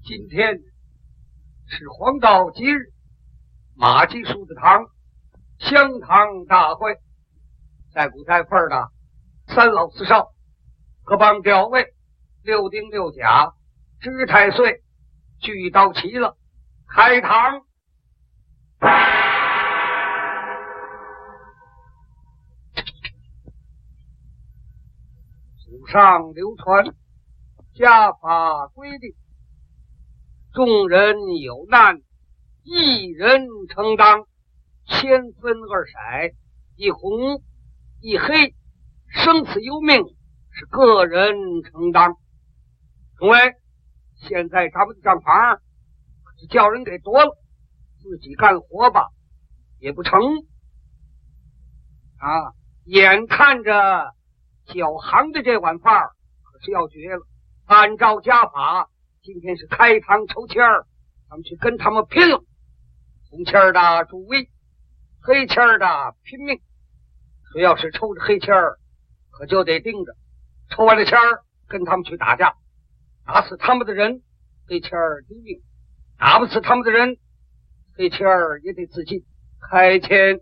今天是黄道吉日，马季树的堂香堂大会，在古在份的三老四少各帮调位六丁六甲知太岁聚到齐了，开堂。祖上流传家法规定，众人有难一人承当，千分二色，一红一黑，生死由命是个人承当。诸位，现在咱们的账房可是叫人给夺了，自己干活吧也不成啊！眼看着脚行的这碗饭可是要绝了。按照家法，今天是开堂抽签儿，咱们去跟他们拼了。红签儿的助威，黑签儿的拼命。谁要是抽着黑签儿，可就得盯着，抽完了签儿跟他们去打架，打死他们的人，黑签儿丢命；打不死他们的人，黑签儿也得自尽。开签。